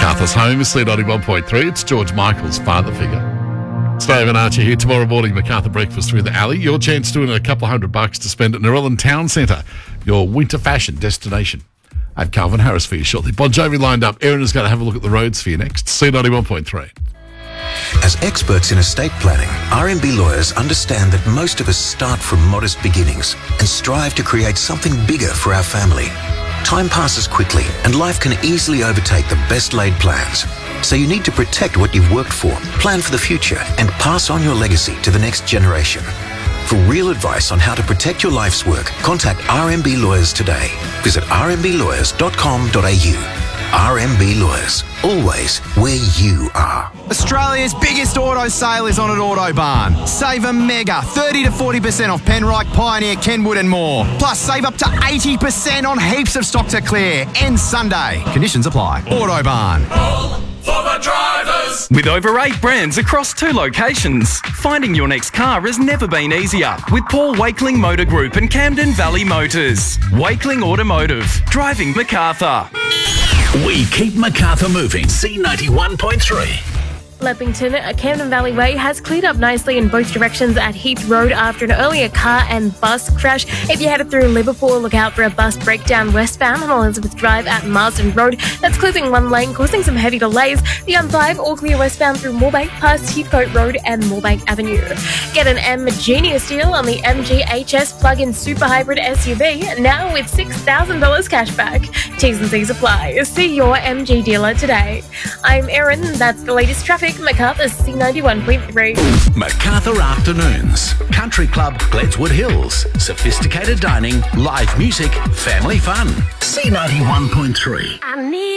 Macarthur's home is C91.3. It's George Michael's father figure. It's Dave and Archie here. Tomorrow morning, Macarthur Breakfast with Ali. Your chance to win a couple $100 to spend at Narellan Town Centre, your winter fashion destination. I have Calvin Harris for you shortly. Bon Jovi lined up. Erin is going to have a look at the roads for you next. C91.3. As experts in estate planning, RMB lawyers understand that most of us start from modest beginnings and strive to create something bigger for our family. Time passes quickly and life can easily overtake the best laid plans. So you need to protect what you've worked for, plan for the future, and pass on your legacy to the next generation. For real advice on how to protect your life's work, contact RMB Lawyers today. Visit rmb.lawyers.com.au. RMB Lawyers, always where you are. Australia's biggest auto sale is on at Autobarn. Save a mega 30 to 40% off Penrite, Pioneer, Kenwood and more. Plus save up to 80% on heaps of stock to clear. Ends Sunday. Conditions apply. Autobarn. All for the drivers. With over 8 brands across 2 locations, finding your next car has never been easier with Paul Wakeling Motor Group and Camden Valley Motors. Wakeling Automotive, driving Macarthur. We keep Macarthur moving. C91.3. Leppington, Camden Valley Way has cleared up nicely in both directions at Heath Road after an earlier car and bus crash. If you're headed through Liverpool, look out for a bus breakdown westbound on Elizabeth Drive at Marsden Road. That's closing one lane, causing some heavy delays. The M5 all clear westbound through Moorebank past Heathcote Road and Moorebank Avenue. Get an M-Genius deal on the MG HS plug-in super hybrid SUV, now with $6,000 cash back. T's and C's apply. See your MG dealer today. I'm Erin. That's the latest traffic. Macarthur's C91.3. Macarthur Afternoons. Country Club, Gledswood Hills. Sophisticated dining, live music, family fun. C91.3. I need